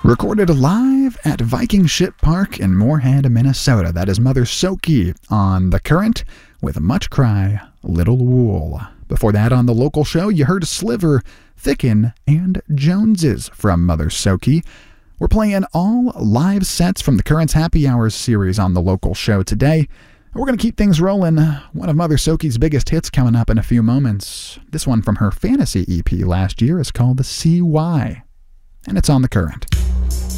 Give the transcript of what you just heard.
Recorded live at Viking Ship Park in Moorhead, Minnesota. That is Mother Soki on The Current with Much Cry, Little Wool. Before that, on the local show, you heard Sliver, Thicken, and Joneses from Mother Soki. We're playing all live sets from the Current's Happy Hours series on the local show today. We're going to keep things rolling. One of Mother Soki's biggest hits coming up in a few moments. This one from her fantasy EP last year is called The CY, and it's on The Current.